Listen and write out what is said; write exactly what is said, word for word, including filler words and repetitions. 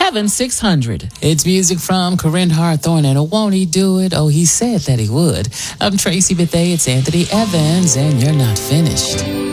seven six hundred. It's music from Corinne Hawthorne, and won't he do it? Oh, he said that he would. I'm Tracy Bethea, it's Anthony Evans, and you're not finished.